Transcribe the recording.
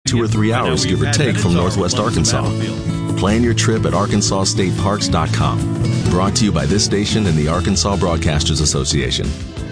2 or 3 hours, give or take, from Northwest Arkansas. Plan your trip at ArkansasStateParks.com. Brought to you by this station and the Arkansas Broadcasters Association.